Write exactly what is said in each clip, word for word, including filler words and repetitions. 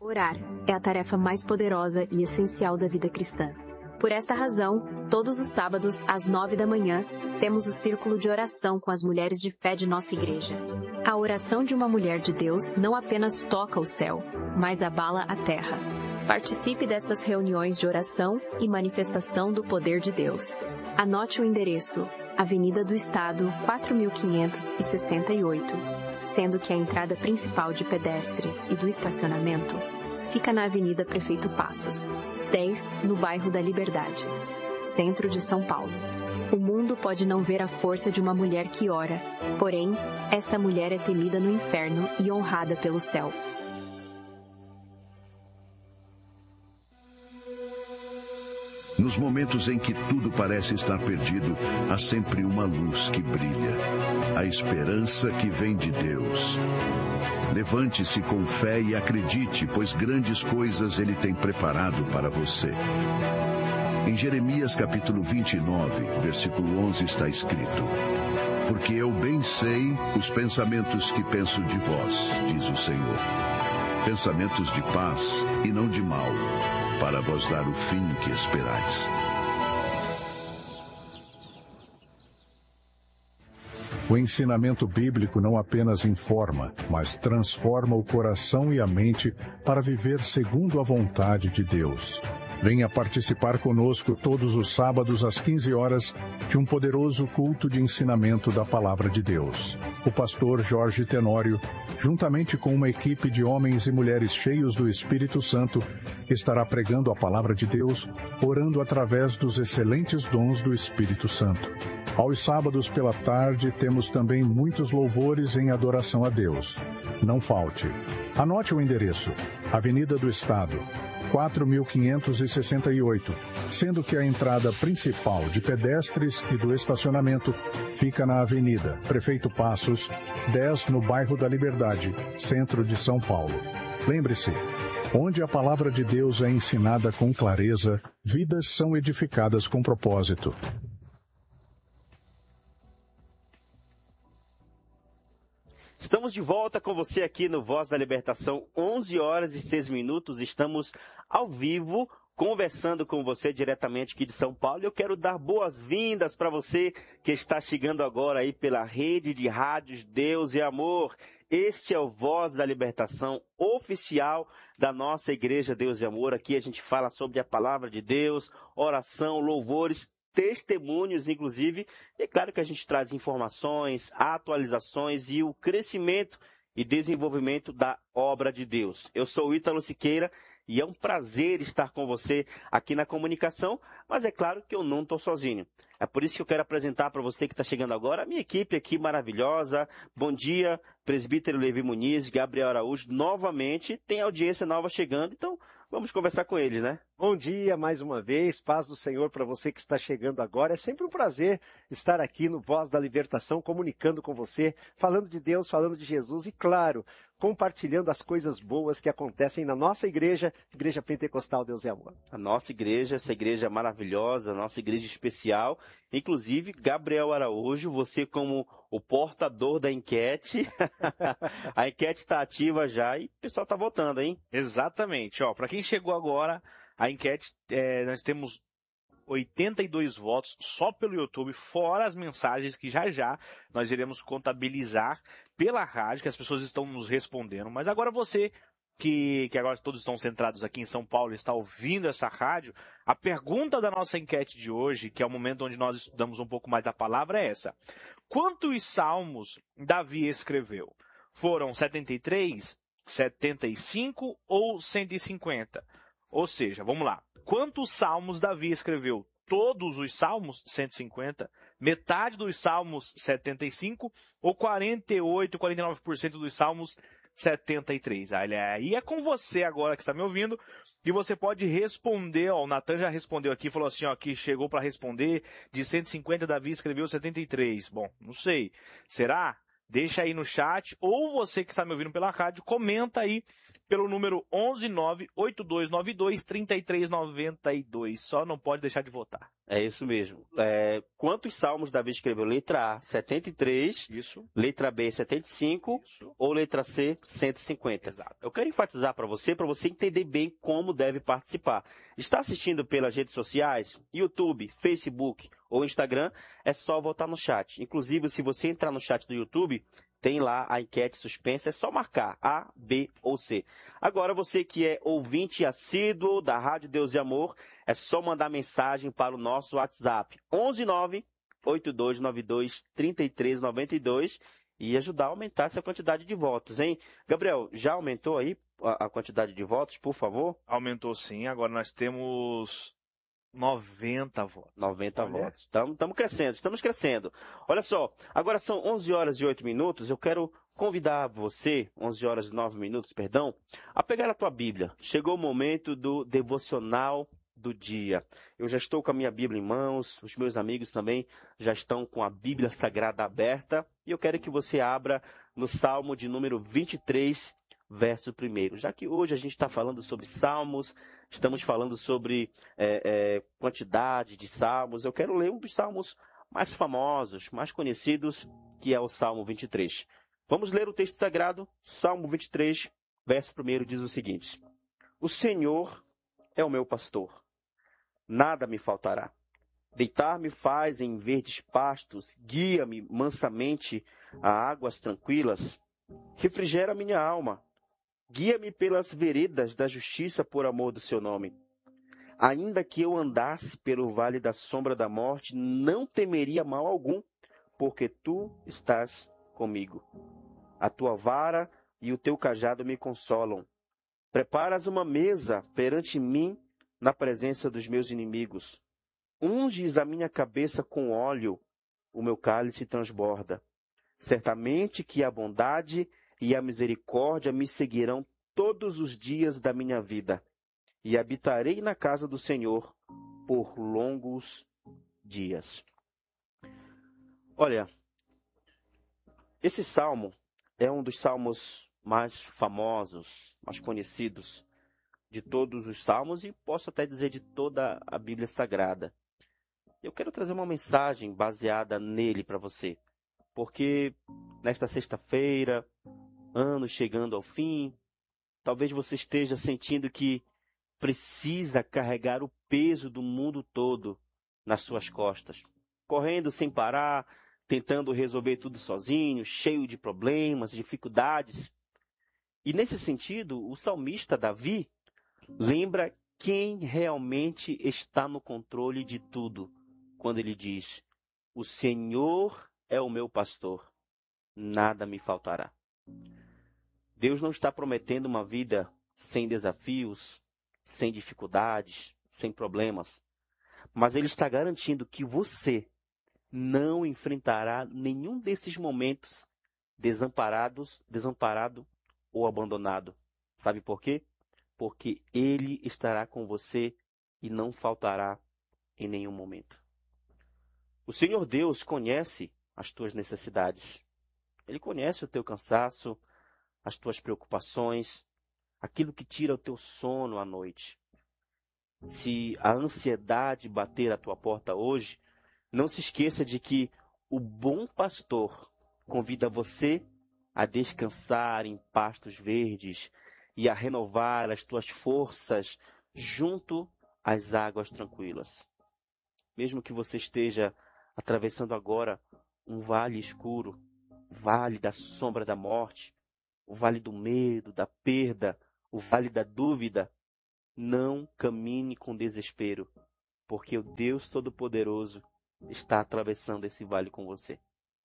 Orar é a tarefa mais poderosa e essencial da vida cristã. Por esta razão, todos os sábados, às nove da manhã, temos o círculo de oração com as mulheres de fé de nossa igreja. A oração de uma mulher de Deus não apenas toca o céu, mas abala a terra. Participe destas reuniões de oração e manifestação do poder de Deus. Anote o endereço: Avenida do Estado, quatro mil quinhentos e sessenta e oito, sendo que a entrada principal de pedestres e do estacionamento fica na Avenida Prefeito Passos, dez, no bairro da Liberdade, centro de São Paulo. O mundo pode não ver a força de uma mulher que ora, porém, esta mulher é temida no inferno e honrada pelo céu. Nos momentos em que tudo parece estar perdido, há sempre uma luz que brilha. A esperança que vem de Deus. Levante-se com fé e acredite, pois grandes coisas Ele tem preparado para você. Em Jeremias capítulo vinte e nove, versículo onze está escrito: Porque eu bem sei os pensamentos que penso de vós, diz o Senhor. Pensamentos de paz e não de mal, para vos dar o fim que esperais. O ensinamento bíblico não apenas informa, mas transforma o coração e a mente para viver segundo a vontade de Deus. Venha participar conosco todos os sábados às quinze horas de um poderoso culto de ensinamento da Palavra de Deus. O pastor Jorge Tenório, juntamente com uma equipe de homens e mulheres cheios do Espírito Santo, estará pregando a Palavra de Deus, orando através dos excelentes dons do Espírito Santo. Aos sábados pela tarde temos também muitos louvores em adoração a Deus. Não falte. Anote o endereço: Avenida do Estado, quatro mil quinhentos e sessenta e oito, sendo que a entrada principal de pedestres e do estacionamento fica na Avenida Prefeito Passos, dez, no bairro da Liberdade, centro de São Paulo. Lembre-se, onde a palavra de Deus é ensinada com clareza, vidas são edificadas com propósito. Estamos de volta com você aqui no Voz da Libertação, onze horas e seis minutos. Estamos ao vivo, conversando com você diretamente aqui de São Paulo. Eu quero dar boas-vindas para você que está chegando agora aí pela rede de rádios Deus e Amor. Este é o Voz da Libertação oficial da nossa Igreja Deus e Amor. Aqui a gente fala sobre a palavra de Deus, oração, louvores, testemunhos, inclusive. E é claro que a gente traz informações, atualizações e o crescimento e desenvolvimento da obra de Deus. Eu sou o Ítalo Siqueira e é um prazer estar com você aqui na comunicação, mas é claro que eu não estou sozinho. É por isso que eu quero apresentar para você que está chegando agora a minha equipe aqui maravilhosa. Bom dia, presbítero Levi Muniz, Gabriel Araújo, novamente, tem audiência nova chegando, então vamos conversar com eles, né? Bom dia, mais uma vez, paz do Senhor para você que está chegando agora. É sempre um prazer estar aqui no Voz da Libertação, comunicando com você, falando de Deus, falando de Jesus e, claro, compartilhando as coisas boas que acontecem na nossa igreja, Igreja Pentecostal Deus e Amor. A nossa igreja, essa igreja maravilhosa, a nossa igreja especial. Inclusive, Gabriel Araújo, você como o portador da enquete, a enquete está ativa já e o pessoal está votando, hein? Exatamente. Ó, para quem chegou agora, a enquete, é, nós temos oitenta e dois votos só pelo YouTube, fora as mensagens que já já nós iremos contabilizar pela rádio, que as pessoas estão nos respondendo. Mas agora você, que, que agora todos estão centrados aqui em São Paulo, está ouvindo essa rádio, a pergunta da nossa enquete de hoje, que é o momento onde nós estudamos um pouco mais da palavra, é essa: quantos salmos Davi escreveu? Foram setenta e três, setenta e cinco ou cento e cinquenta? Ou seja, vamos lá. Quantos salmos Davi escreveu? Todos os salmos? cento e cinquenta. Metade dos salmos? setenta e cinco. Ou quarenta e oito, quarenta e nove por cento dos salmos? setenta e três. Aí é com você agora que está me ouvindo. E você pode responder. Ó, o Natan já respondeu aqui, falou assim, ó, que chegou para responder. De cento e cinquenta, Davi escreveu setenta e três. Bom, não sei. Será? deixa aí no chat, ou você que está me ouvindo pela rádio, comenta aí pelo número onze nove oito dois nove dois três três nove dois. Só não pode deixar de votar. É isso mesmo. É, quantos salmos Davi escreveu? Letra A, setenta e três. Isso. Letra B, setenta e cinco. Isso. Ou letra C, cento e cinquenta. Exato. Eu quero enfatizar para você, para você entender bem como deve participar. Está assistindo pelas redes sociais, YouTube, Facebook ou Instagram, é só votar no chat. Inclusive, se você entrar no chat do YouTube, tem lá a enquete suspensa, é só marcar A, B ou C. Agora, você que é ouvinte assíduo da Rádio Deus e Amor, é só mandar mensagem para o nosso WhatsApp, onze nove oito dois nove dois três três nove dois, e ajudar a aumentar essa quantidade de votos, hein? Gabriel, já aumentou aí a, a quantidade de votos, por favor? Aumentou sim, agora nós temos noventa votos. noventa Olha. votos. Estamos crescendo, estamos crescendo. Olha só, agora são onze horas e oito minutos, eu quero convidar você, onze horas e nove minutos, perdão, a pegar a tua Bíblia. Chegou o momento do devocional do dia. Eu já estou com a minha Bíblia em mãos, os meus amigos também já estão com a Bíblia Sagrada aberta, e eu quero que você abra no Salmo de número vinte e três, verso primeiro. Já que hoje a gente está falando sobre salmos, estamos falando sobre é, é, quantidade de salmos, eu quero ler um dos salmos mais famosos, mais conhecidos, que é o Salmo vinte e três. Vamos ler o texto sagrado. Salmo vinte e três, verso primeiro, diz o seguinte: O Senhor é o meu pastor, nada me faltará. Deitar-me faz em verdes pastos, guia-me mansamente a águas tranquilas, refrigera minha alma. Guia-me pelas veredas da justiça por amor do seu nome. Ainda que eu andasse pelo vale da sombra da morte, não temeria mal algum, porque tu estás comigo. A tua vara e o teu cajado me consolam. Preparas uma mesa perante mim na presença dos meus inimigos. Unges a minha cabeça com óleo, o meu cálice transborda. Certamente que a bondade e a misericórdia me seguirão todos os dias da minha vida, e habitarei na casa do Senhor por longos dias. Olha, esse salmo é um dos salmos mais famosos, mais conhecidos de todos os salmos, e posso até dizer de toda a Bíblia Sagrada. Eu quero trazer uma mensagem baseada nele para você, porque nesta sexta-feira, ano chegando ao fim, talvez você esteja sentindo que precisa carregar o peso do mundo todo nas suas costas, correndo sem parar, tentando resolver tudo sozinho, cheio de problemas, dificuldades. E nesse sentido, o salmista Davi lembra quem realmente está no controle de tudo, quando ele diz: O Senhor é o meu pastor, nada me faltará. Deus não está prometendo uma vida sem desafios, sem dificuldades, sem problemas, mas Ele está garantindo que você não enfrentará nenhum desses momentos desamparados, desamparado ou abandonado. Sabe por quê? Porque Ele estará com você e não faltará em nenhum momento. O Senhor Deus conhece as tuas necessidades. Ele conhece o teu cansaço, as tuas preocupações, aquilo que tira o teu sono à noite. Se a ansiedade bater à tua porta hoje, não se esqueça de que o bom pastor convida você a descansar em pastos verdes e a renovar as tuas forças junto às águas tranquilas. Mesmo que você esteja atravessando agora um vale escuro, vale da sombra da morte, o vale do medo, da perda, o vale da dúvida, não caminhe com desespero, porque o Deus Todo-Poderoso está atravessando esse vale com você.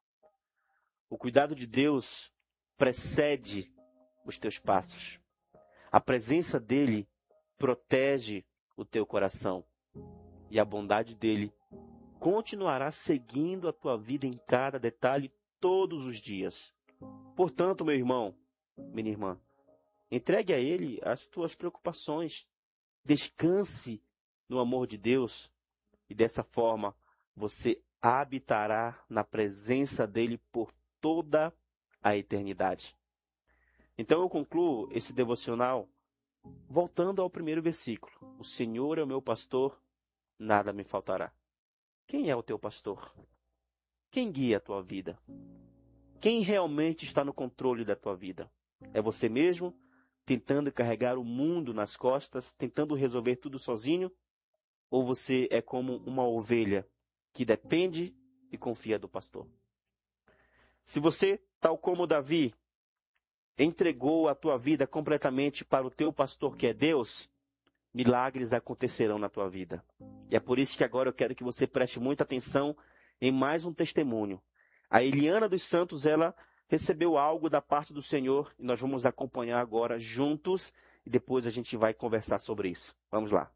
O cuidado de Deus precede os teus passos. A presença dele protege o teu coração. E a bondade dele continuará seguindo a tua vida em cada detalhe todos os dias. Portanto, meu irmão, minha irmã, entregue a ele as tuas preocupações. Descanse no amor de Deus. E dessa forma, você habitará na presença dele por toda a eternidade. Então eu concluo esse devocional voltando ao primeiro versículo. O Senhor é o meu pastor, nada me faltará. Quem é o teu pastor? Quem guia a tua vida? Quem realmente está no controle da tua vida? É você mesmo, tentando carregar o mundo nas costas, tentando resolver tudo sozinho? Ou você é como uma ovelha que depende e confia do pastor? Se você, tal como Davi, entregou a tua vida completamente para o teu pastor que é Deus, milagres acontecerão na tua vida. E é por isso que agora eu quero que você preste muita atenção em mais um testemunho. A Eliana dos Santos, ela recebeu algo da parte do Senhor e nós vamos acompanhar agora juntos e depois a gente vai conversar sobre isso. Vamos lá.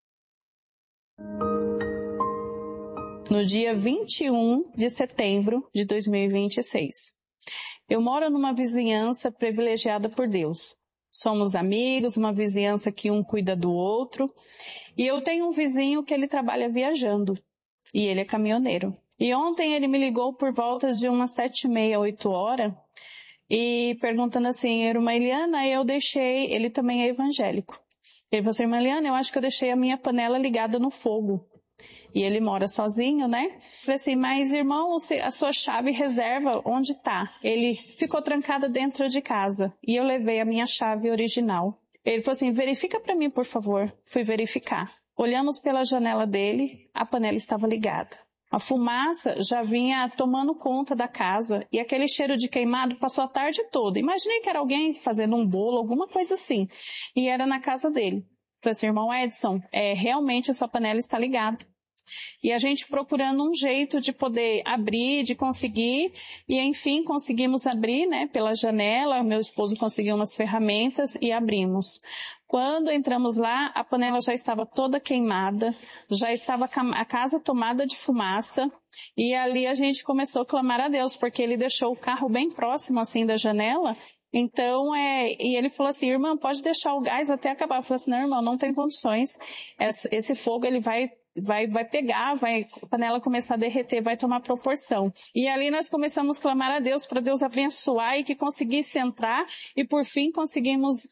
No dia vinte e um de setembro de dois mil e vinte e seis. Eu moro numa vizinhança privilegiada por Deus. Somos amigos, uma vizinhança que um cuida do outro. E eu tenho um vizinho que ele trabalha viajando. E ele é caminhoneiro. E ontem ele me ligou por volta de umas sete e meia, oito horas. E perguntando assim, irmã Eliana, eu deixei... Ele também é evangélico. Ele falou assim, irmã Eliana, eu acho que eu deixei a minha panela ligada no fogo. E ele mora sozinho, né? Falei assim, mas irmão, a sua chave reserva onde tá? Ele ficou trancada dentro de casa. E eu levei a minha chave original. Ele falou assim, verifica para mim, por favor. Fui verificar. Olhamos pela janela dele, a panela estava ligada. A fumaça já vinha tomando conta da casa e aquele cheiro de queimado passou a tarde toda. Imaginei que era alguém fazendo um bolo, alguma coisa assim. E era na casa dele. Falei assim, irmão Edson, é, realmente a sua panela está ligada. E a gente procurando um jeito de poder abrir, de conseguir, e enfim conseguimos abrir, né, pela janela, meu esposo conseguiu umas ferramentas e abrimos. Quando entramos lá, a panela já estava toda queimada, já estava a casa tomada de fumaça, e ali a gente começou a clamar a Deus, porque ele deixou o carro bem próximo assim da janela. Então, é, e ele falou assim, irmã, pode deixar o gás até acabar. Eu falei assim, não, irmão, não tem condições, esse, esse fogo ele vai... Vai, vai pegar, vai, a panela começar a derreter, vai tomar proporção. E ali nós começamos a clamar a Deus, para Deus abençoar e que conseguisse entrar, e por fim conseguimos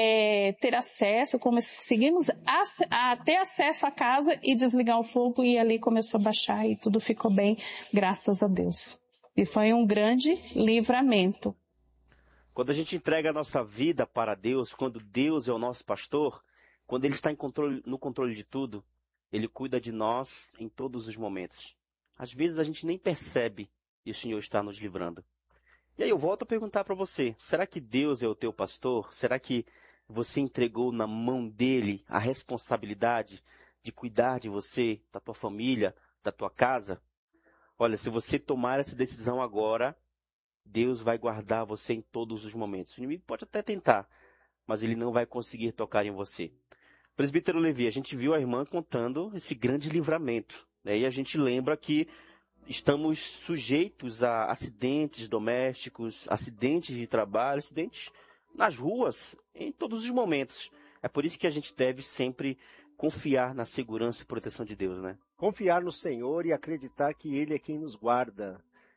é, ter acesso, conseguimos a, a ter acesso à casa e desligar o fogo, e ali começou a baixar e tudo ficou bem, graças a Deus. E foi um grande livramento. Quando a gente entrega a nossa vida para Deus, quando Deus é o nosso pastor, quando Ele está em controle, no controle de tudo, Ele cuida de nós em todos os momentos. Às vezes a gente nem percebe e o Senhor está nos livrando. E aí eu volto a perguntar para você, será que Deus é o teu pastor? Será que você entregou na mão dele a responsabilidade de cuidar de você, da tua família, da tua casa? Olha, se você tomar essa decisão agora, Deus vai guardar você em todos os momentos. O inimigo pode até tentar, mas ele não vai conseguir tocar em você. Presbítero Levi, a gente viu a irmã contando esse grande livramento, né? E a gente lembra que estamos sujeitos a acidentes domésticos, acidentes de trabalho, acidentes nas ruas, em todos os momentos. É por isso que a gente deve sempre confiar na segurança e proteção de Deus, né? Confiar no Senhor e acreditar que Ele é quem nos guarda.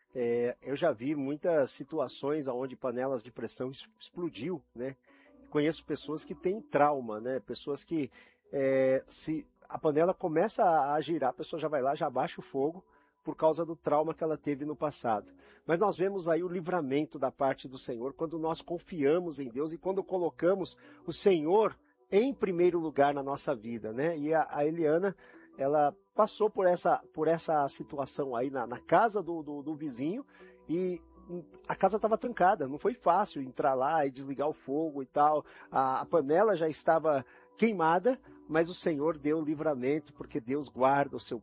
É, eu já vi muitas situações onde panelas de pressão explodiu, né? Conheço pessoas que têm trauma, né? Pessoas que, é, se a panela começa a girar, a pessoa já vai lá, já abaixa o fogo por causa do trauma que ela teve no passado. Mas nós vemos aí o livramento da parte do Senhor quando nós confiamos em Deus e quando colocamos o Senhor em primeiro lugar na nossa vida, né? E a, a Eliana, ela passou por essa, por essa situação aí na, na casa do, do, do vizinho e a casa estava trancada, não foi fácil entrar lá e desligar o fogo e tal. A, a panela já estava queimada, mas o Senhor deu livramento, porque Deus guarda o seu